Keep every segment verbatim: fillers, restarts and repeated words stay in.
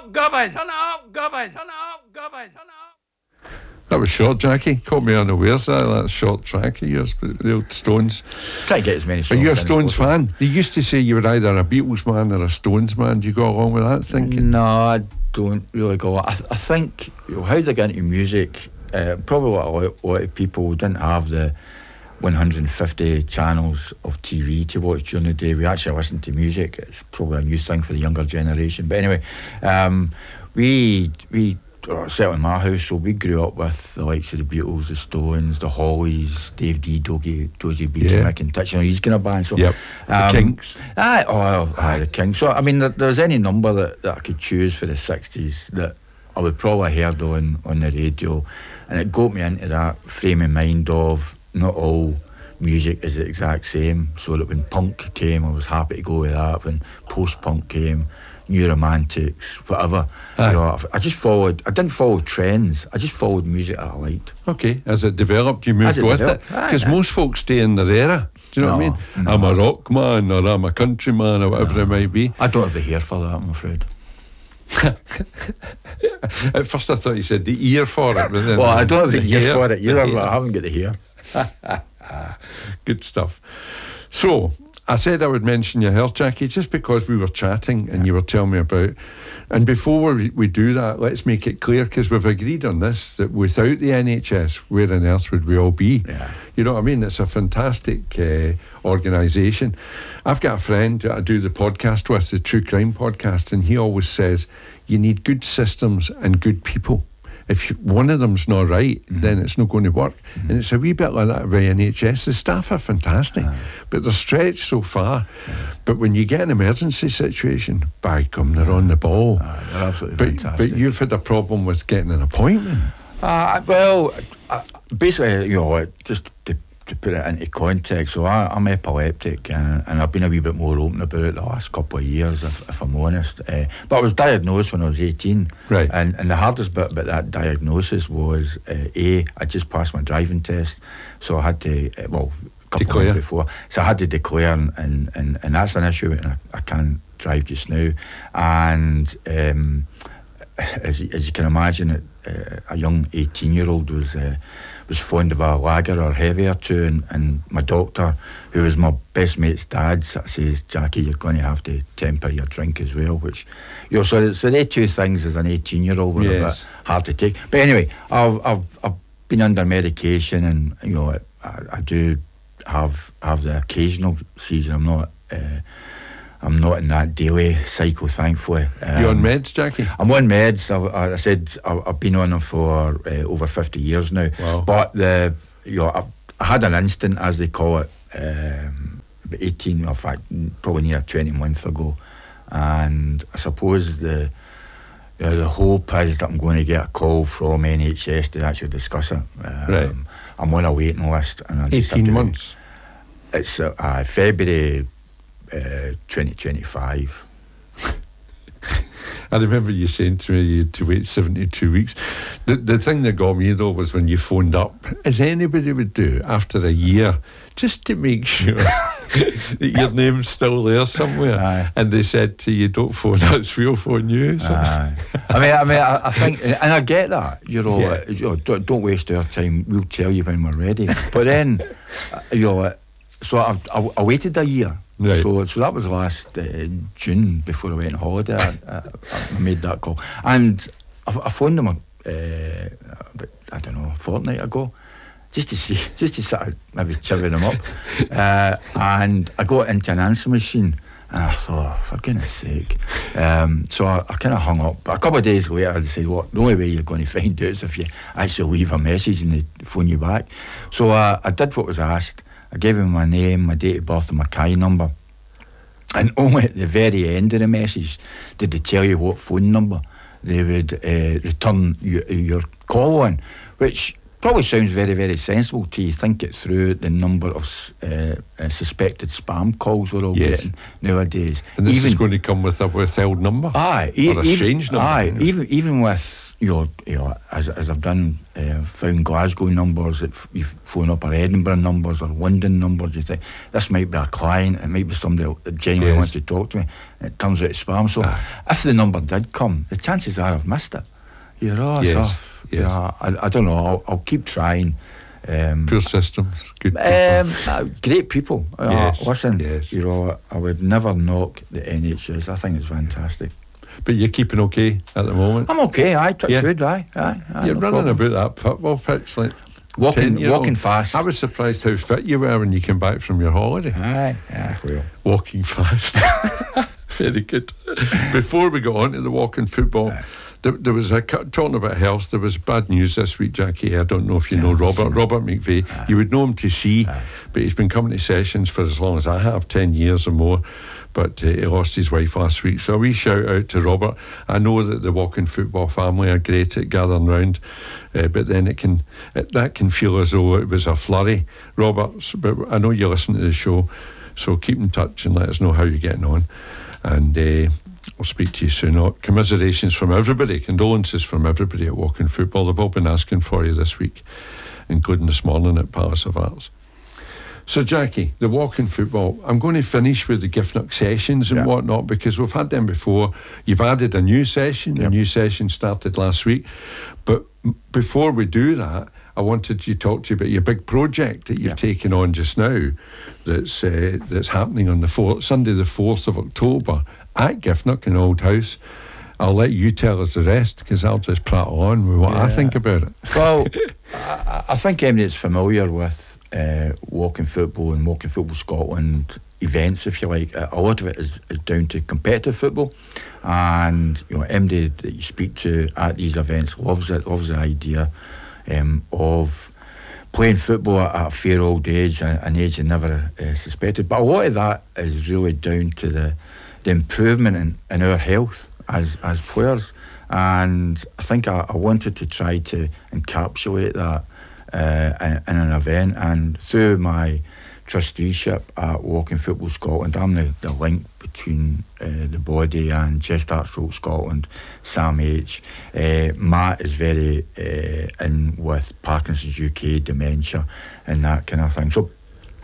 up, Gubbin! Turn it up, Gubbin! Turn it up, Gubbin! Turn it up! That was short, Jackie. Caught me unawares there, that short track of yours, but the old Stones. Try to get as many songs. Are you a in as Stones possible. fan? They used to say you were either a Beatles man or a Stones man. Do you go along with that thinking? No, I don't really go. I, th- I think, you know, how did I get into music? Uh, probably what a lot, a lot of people didn't have the one hundred fifty channels of T V to watch during the day. We actually listened to music. It's probably a new thing for the younger generation. But anyway, um, we we uh, certainly in my house, so we grew up with the likes of the Beatles, the Stones, the Hollies, Dave D, Dogie, Dozy Beatty, Yeah. Mick and Touch, you know, these kind of bands. So, Yep. The um, Kinks. Aye, oh, well, aye, the Kinks. So I mean, there, there's any number that, that I could choose for the sixties that I would probably heard on on the radio, and it got me into that frame of mind of not all music is the exact same. So that when punk came, I was happy to go with that. When post-punk came, New Romantics, whatever, Aye. you know, I, I just followed. I didn't follow trends. I just followed music that I liked. Okay, as it developed, you moved As it with developed, it. aye, Because aye. most folks stay in their era. Do you know what I No, mean? no. I'm a rock man, or I'm a country man, or whatever it might be. I don't have the hair for that, I'm afraid. At first I thought you said the ear for it. But then Well, I don't have the ear hair, for it either, the but I hair. haven't got the hair. Good stuff. So, I said I would mention your health, Jackie, just because we were chatting and you were telling me about. And before we, we do that, let's make it clear, because we've agreed on this, that without the N H S, where on earth would we all be? Yeah. You know what I mean? It's a fantastic uh, organisation. I've got a friend that I do the podcast with, the True Crime podcast, and he always says, you need good systems and good people. If you, one of them's not right, mm-hmm. then it's not going to work. Mm-hmm. And it's a wee bit like that with N H S. The staff are fantastic, uh, but they're stretched so far. Uh, but when you get an emergency situation, by gum, they're uh, on the ball. Uh, they're absolutely but, fantastic. But you've had a problem with getting an appointment. Uh, well, uh, basically, you know, just to, to put it into context, so I, I'm epileptic, and, and I've been a wee bit more open about it the last couple of years, if, if I'm honest. Uh, but I was diagnosed when I was eighteen. Right. And, and the hardest bit about that diagnosis was, uh, A, I just passed my driving test, so I had to, uh, well, a couple Declare. of months before, so I had to declare, and, and, and, and that's an issue, and I, I can't drive just now. And um, as, you- as you can imagine, it, uh, a young eighteen-year-old was uh, was fond of a lager or heavy or two, and, and my doctor, who was my best mate's dad, says, Jackie, you're going to have to temper your drink as well, which, you know, so, so they two things as an eighteen-year-old were Yes. a bit hard to take. But anyway, I've, I've, I've been under medication, and, you know, I, I do have have the occasional season. I'm not... Uh, I'm not in that daily cycle, thankfully. Um, You on meds, Jackie? I'm on meds. I, I said I've, I've been on them for uh, over fifty years now. Wow. But the you know I, I had an incident, as they call it, um, about eighteen, in fact, probably near twenty months ago, and I suppose the you know, the hope is that I'm going to get a call from N H S to actually discuss it. Um, Right. I'm on a waiting list, and I just have eighteen to, months. It's uh, uh, February uh, twenty twenty-five. I remember you saying to me you had to wait seventy-two weeks. The the thing that got me though was when you phoned up, as anybody would do after a year, just to make sure that your name's still there somewhere. Aye. And they said to you, don't phone us, we'll phone you. So, Aye. I mean, I mean, I, I think, and I get that. You know, Yeah. uh, you know, don't, don't waste our time. We'll tell you when we're ready. But then, uh, you know, uh, so I, I, I waited a year. Right. So, so that was last uh, June before I went on holiday. I, I, I made that call, and I, I phoned them, uh, about, I don't know, a fortnight ago, just to see, just to sort of maybe chivvy them up. uh, and I got into an answer machine, and I thought, for goodness sake. Um, so I, I kind of hung up. But a couple of days later, I decided, well, the only way you're going to find out is if you actually leave a message and they phone you back. So uh, I did what was asked. I gave him my name, my date of birth, and my C A I number. And only at the very end of the message did they tell you what phone number they would uh, return your, your call on, which probably sounds very, very sensible to you. Think it through, the number of uh, uh, suspected spam calls we're all Yes. getting nowadays. and this even, is going to come with a withheld number. Aye, or a e- strange even, number. Aye, even even with you know, you know as, as I've done, uh, found Glasgow numbers, that you phone up, or Edinburgh numbers, or London numbers, you think, this might be a client, it might be somebody that genuinely yes. wants to talk to me, and it turns out it's spam. So ah. if the number did come, the chances are I've missed it. You know, yes. so, yes. yeah, I, I don't know, I'll, I'll keep trying. Um, Poor systems, good people. Um, uh, great people. Uh, yes. Listen, yes. you know, I would never knock the N H S. I think it's fantastic. But you're keeping okay at the moment? I'm okay, I touch Yeah. wood, aye, aye, aye. You're no running problems. about that football pitch like Walking, ten-year-old. walking fast. I was surprised how fit you were when you came back from your holiday. Aye, aye, well. Walking fast. Very good. Before we got on to the walking football, Aye. there, there was a talking about health. There was bad news this week, Jackie. I don't know if you know Yeah, Robert. Robert McVeigh. Aye. You would know him to see, Aye. but he's been coming to sessions for as long as I have, ten years or more. But uh, he lost his wife last week. So a wee shout out to Robert. I know that the walking football family are great at gathering round, uh, but then it can it, that can feel as though it was a flurry. Robert, but I know you listen to the show, so keep in touch and let us know how you're getting on. And uh, I'll speak to you soon. Oh, commiserations from everybody, condolences from everybody at Walking Football. They've all been asking for you this week, including this morning at Palace of Arts. So, Jackie, the Walking Football, I'm going to finish with the Giffnock sessions and yeah. whatnot, because we've had them before. You've added a new session. Yep. The new session started last week. But m- before we do that, I wanted to talk to you about your big project that you've Yeah. taken on just now that's uh, that's happening on the fourth, Sunday the fourth of October at Giffnock in Old House. I'll let you tell us the rest, because I'll just prattle on with what I Yeah. think about it. Well, I, I think everybody's familiar with uh, Walking Football and Walking Football Scotland events, if you like. A lot of it is, is down to competitive football, and you know, everybody that you speak to at these events loves it, loves the idea um, of playing football at a fair old age, an age you never uh, suspected. But a lot of that is really down to the, the improvement in, in our health as as players, and I think I, I wanted to try to encapsulate that uh, in, in an event, and through my trusteeship at Walking Football Scotland, I'm the, the link between uh, the body and Chest Heart Stroke Scotland, Sam H. Uh, Matt is very uh, in with Parkinson's U K, dementia and that kind of thing. So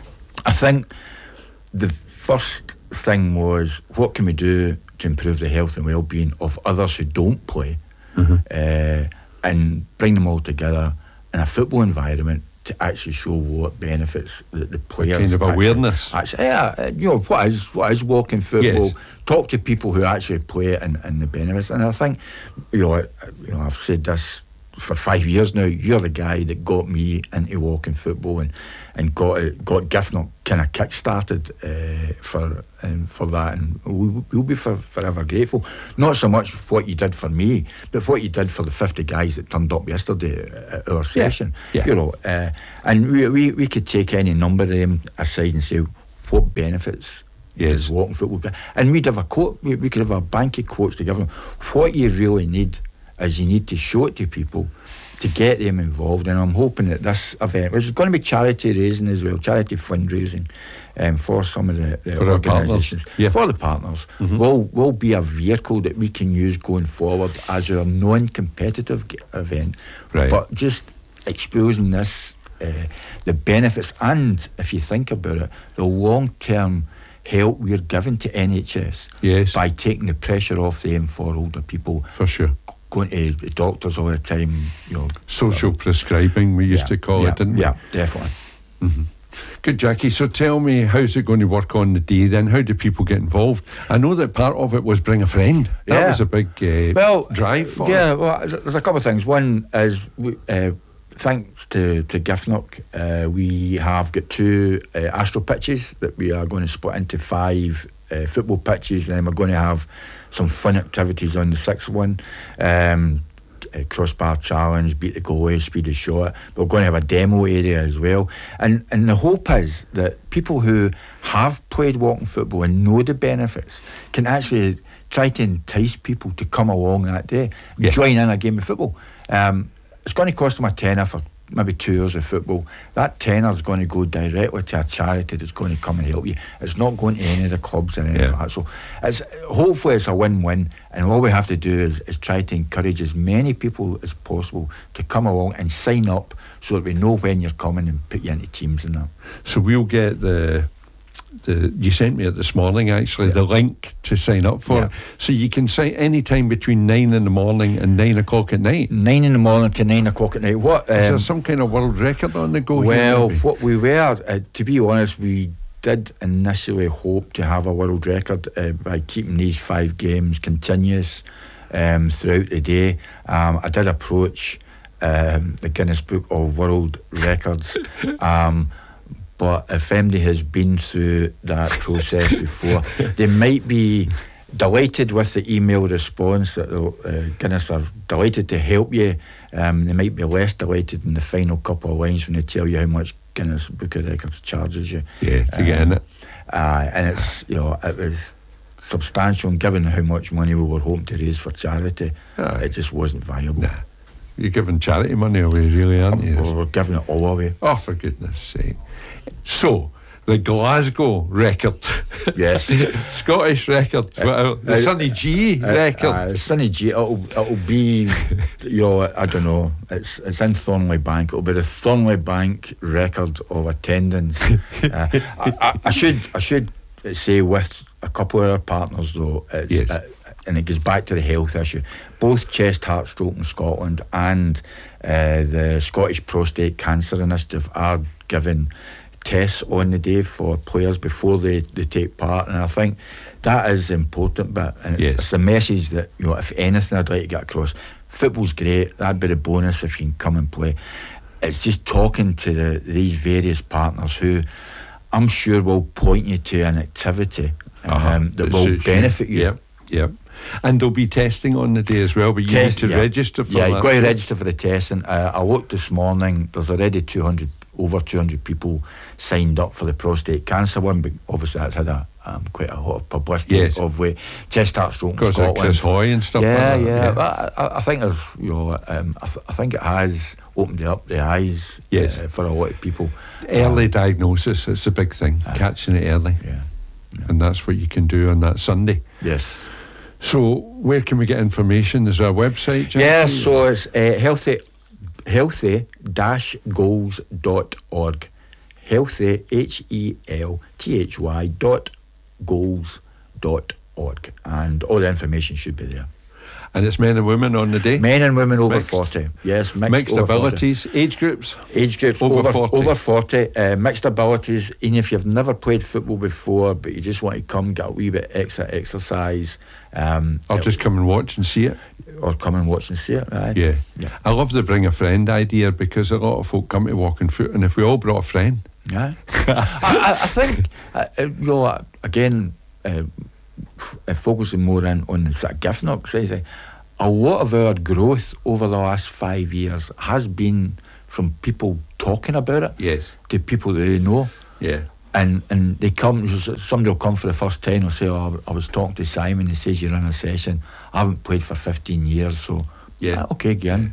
I think the first thing was, what can we do to improve the health and well-being of others who don't play, Mm-hmm. uh, and bring them all together in a football environment to actually show what benefits the, the players. Kind of actually, awareness. Actually, yeah, you know, what is what is walking football? Yes. Talk to people who actually play it and, and the benefits. And I think, you know, I, you know, I've said this for five years now. You're the guy that got me into walking football and and got it, got Giffnock kind of kick-started uh, for um, for that, and we'll, we'll be for, forever grateful. Not so much for what you did for me, but what you did for the fifty guys that turned up yesterday at our session. Yeah. You know, uh, and we, we we could take any number of them aside and say, what benefits Yes. does walking football get? And we'd have a quote. We, we could have a bank of quotes to give them. What you really need is you need to show it to people to get them involved, and I'm hoping that this event, which is going to be charity raising as well, charity fundraising um, for some of the, the For our organisations, partners. Yeah. for the partners, Mhm. will will be a vehicle that we can use going forward as our non-competitive g- event, Right. but just exposing this, uh, the benefits, and if you think about it, the long-term help we're giving to N H S Yes. by taking the pressure off them for older people For sure. going to the doctors all the time, you know. Social prescribing, we used Yeah, to call yeah, it, didn't we? Yeah, definitely. Good, Jackie. So tell me, how's it going to work on the day then? How do people get involved? I know that part of it was bring a friend. That Yeah. was a big uh, Well, drive for yeah, it. well, there's a couple of things. One is, we, uh, thanks to, to Giffnock, uh, we have got two uh, Astro pitches that we are going to split into five uh, football pitches, and then we're going to have some fun activities on the sixth one. Um, uh, crossbar challenge, beat the goalie, speed of shot. But we're going to have a demo area as well. And and the hope is that people who have played walking football and know the benefits can actually try to entice people to come along that day, Yeah. join in a game of football. Um, it's going to cost them a tenner for maybe two years of football, that tenor's going to go directly to a charity that's going to come and help you. It's not going to any of the clubs or anything Yeah. like that. So it's, hopefully it's a win-win, and all we have to do is, is try to encourage as many people as possible to come along and sign up so that we know when you're coming and put you into teams and that. So we'll get the the you sent me it this morning actually, Yeah. the link to sign up for Yeah. it. So you can sign any time between nine in the morning and nine o'clock at night. Nine in the morning to nine o'clock at night. What? Is there um, some kind of world record on the go Well, here? maybe? what we were, uh, to be honest, we did initially hope to have a world record uh, by keeping these five games continuous um, throughout the day. Um, I did approach um, the Guinness Book of World Records, um, but if anybody has been through that process before, they might be delighted with the email response that uh, Guinness are delighted to help you. Um, they might be less delighted in the final couple of lines when they tell you how much Guinness Book of Records charges you. Yeah, to get in it. Uh, and it's, you know, it was substantial, and given how much money we were hoping to raise for charity, Aye. it just wasn't viable. Nah. You're giving charity money away, really, aren't you? We were giving it all away. Oh, for goodness sake. So, the Glasgow record. Yes. Scottish record. Well, the uh, Sonny G record. Uh, uh, Sonny G, it'll, it'll be, you know, I don't know, it's it's in Thornley Bank. It'll be the Thornley Bank record of attendance. uh, I, I, I should I should say with a couple of our partners though, it's, Yes. uh, and it goes back to the health issue. Both Chest, Heart, Stroke in Scotland and uh, the Scottish Prostate Cancer Initiative are giving tests on the day for players before they, they take part, and I think that is the important bit, and it's, Yes. it's a message that, you know, if anything I'd like to get across, football's great, that'd be the bonus if you can come and play. It's just talking to the, these various partners who I'm sure will point you to an activity um, Uh-huh. that will suits benefit you. Yep, yep. And there'll be testing on the day as well, but you Test- need to yeah. register for yeah, that. you've got to register for the testing. Uh, I looked this morning, there's already two hundred, over two hundred people signed up for the prostate cancer one, but obviously that's had a um, quite a lot of publicity Yes. of uh, Chest, Heart, Stroke in Because of Scotland. Chris Hoy and stuff yeah, like that. yeah, But I, I think there's, you know, um, I, th- I think it has opened up the eyes Yes. uh, for a lot of people. Early Um, diagnosis, it's a big thing, uh, catching it early. yeah. And that's what you can do on that Sunday. Yes. So, where can we get information? Is there a website, Jackie? Yeah, so it's uh, healthy, healthy dash goals dot org. Healthy, H E L T H Y dot goals dot org. And all the information should be there. And it's men and women on the day? Men and women over Mixed. forty. Yes, mixed, Mixed over abilities, age groups? forty. Age groups Over over, forty. over forty. Uh, mixed abilities, even if you've never played football before, but you just want to come get a wee bit extra exercise. Um, Or just come and watch and see it? or come and watch and see it. Right? Yeah. Yeah. I love the bring a friend idea, because a lot of folk come to walking foot, and if we all brought a friend, Yeah, I, I, I think uh, uh, you know, uh, again, uh, f- uh, focusing more in on the sort of gifting exercise. A lot of our growth over the last five years has been from people talking about it yes, to people that they know, yeah, and and they come. Somebody will come for the first time and say, "Oh, I was talking to Simon. He says you're in a session. I haven't played for fifteen years, so yeah. ah, okay, again,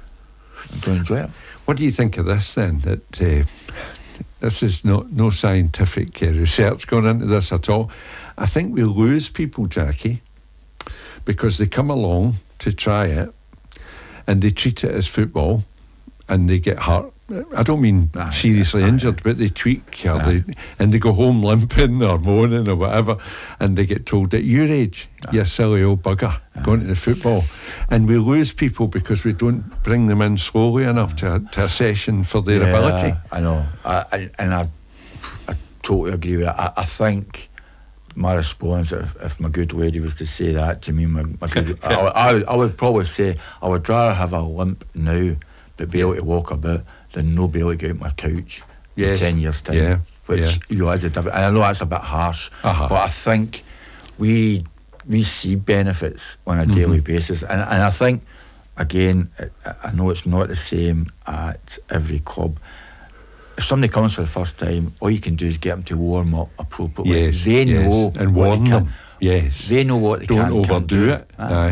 I'm going to enjoy it." What do you think of this then? That uh, this is no no scientific uh, research going into this at all. I think we lose people, Jackie, because they come along to try it, and they treat it as football, and they get hurt. I don't mean Aye, seriously aye, injured, but they tweak, or Aye. they, and they go home limping or moaning or whatever, and they get told, at your age, you silly old bugger, going to the football. And we lose people because we don't bring them in slowly enough to, a- to a session for their Yeah, ability. I know, I, I, and I, I totally agree with it. I, I think my response, if, if my good lady was to say that to me, my, my good, I, I, would, I would probably say I would rather have a limp now, but be able to walk about, than no be able to get out my couch Yes. in ten years' time. Yeah, Which, yeah. you know, is a different. And I know that's a bit harsh, Uh-huh. but I think we we see benefits on a daily basis, and and I think again, I, I know it's not the same at every club. If somebody comes for the first time, all you can do is get them to warm up appropriately. Yes, they yes. know and what warn they can, them. Yes, They know what they don't can and can't overdo do. it. Aye. Aye.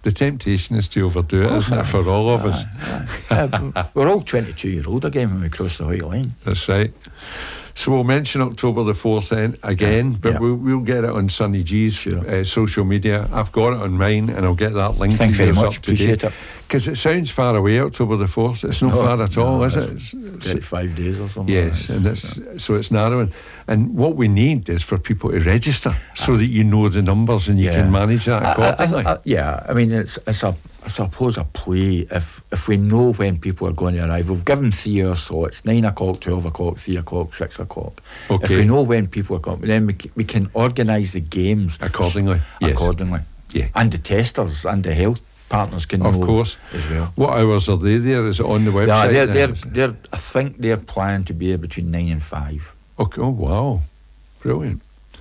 The temptation is to overdo it, isn't it, for all of us? Uh, we're all twenty-two year old again when we cross the white line. That's right. So we'll mention October the fourth then again, Yeah, but yeah. We'll, we'll get it on Sonny G's Sure. uh, social media. I've got it on mine, and I'll get that link. Thank you very yours much. up to date. Appreciate it. Because it sounds far away, October the fourth. It's not No, far at no, all, is it's it? It's- it's- thirty-five days or something. Yes, like and that. it's so it's narrowing. And what we need is for people to register so that you know the numbers and you Yeah. can manage that I- I- accordingly. I- I- yeah, I mean, it's, it's a, I suppose a play. If if we know when people are going to arrive, we've given three hours slots: nine o'clock, twelve o'clock, three o'clock, six o'clock. If Okay. we know when people are coming, then we can, we can organise the games Accordingly, yes. Accordingly, Yeah. and the testers and the health partners can Of know course. as well. What hours are they there? Is it on the website? Yeah, they're, then? they're, they're, I think they're planning to be there between nine and five. Okay. Oh, wow. Brilliant.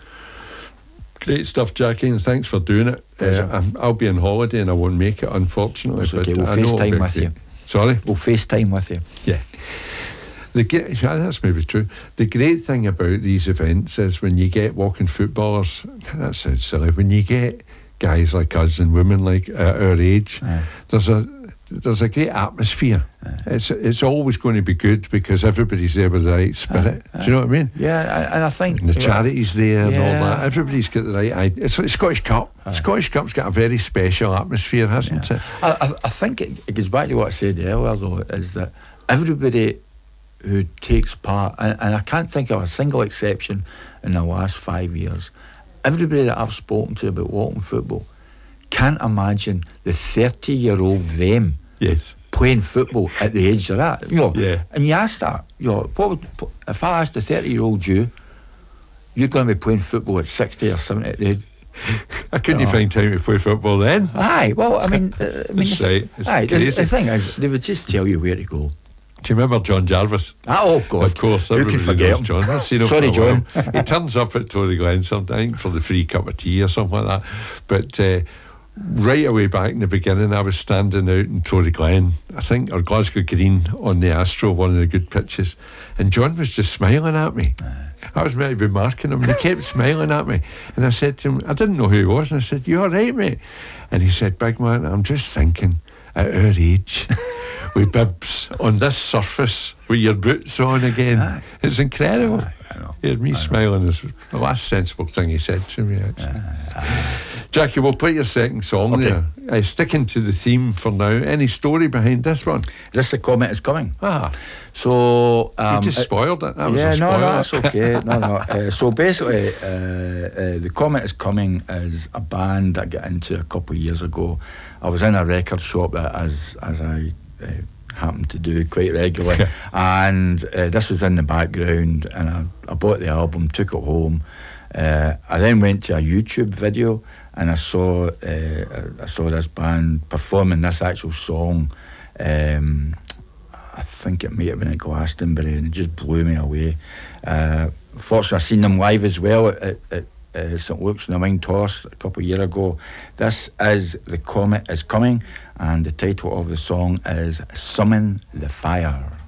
Great stuff, Jackie, and thanks for doing it. Pleasure. Uh, I'm- I'll be on holiday and I won't make it, unfortunately. That's okay. but We'll I know it'll FaceTime be with great. you. Sorry? We'll FaceTime with you. Yeah. The ge- yeah, that's maybe true. The great thing about these events is when you get walking footballers, that sounds silly, when you get guys like us and women like uh, our age, Aye. there's a there's a great atmosphere. It's it's always going to be good because everybody's there with the right spirit. Do you know what I mean? Yeah, and, and I think And the charity's there and all Yeah. that. Everybody's got the right idea. It's like Scottish Cup. Scottish Cup's got a very special atmosphere, hasn't it? I, I, I think it, it goes back to what I said earlier, though, is that everybody who takes part, and, and I can't think of a single exception in the last five years, everybody that I've spoken to about walking football can't imagine the thirty-year-old them Yes. playing football at the age they're at. You know, Yeah. and you ask that, you know, what would, if I asked a thirty-year-old you, you're going to be playing football at sixty or seventy at the age. I couldn't Oh. find time to play football then. Aye, well, I mean, uh, I mean, That's the- right. It's aye, the, crazy. the thing is, they would just tell you where to go. Do you remember John Jarvis? Ah, oh God, Of course, who everybody can forget knows him? John. I've seen him Sorry, for a while. John. He turns up at Tory Glen sometimes for the free cup of tea or something like that. But uh, right away back in the beginning, I was standing out in Tory Glen, I think, or Glasgow Green on the Astro, one of the good pitches, and John was just smiling at me. I was meant to be marking him, and he kept smiling at me. And I said to him, I didn't know who he was, and I said, "You all right, mate?" And he said, "Big man, I'm just thinking, at our age, with bibs on this surface, with your boots on again, Aye. it's incredible." Aye, I know. He had me smiling. It's the last sensible thing he said to me, actually. Jackie, we'll play your second song Okay. there. Uh, sticking to the theme for now. Any story behind this one? This the comment is coming. Ah, So um, you just it- spoiled it. That was yeah, a no, spoiler. no, that's okay. no, no. Uh, so basically, uh, uh, the Comet is Coming is a band that I got into a couple of years ago. I was in a record shop that, as as I uh, happen to do quite regularly, and uh, this was in the background. And I, I bought the album, took it home. Uh, I then went to a YouTube video, and I saw uh, I saw this band performing this actual song. Um, I think it may have been at Glastonbury, and it just blew me away. Uh, fortunately, I seen them live as well at, at, at uh, St Luke's in the Wine Toss a couple of years ago. This is The Comet is Coming, and the title of the song is Summon the Fire.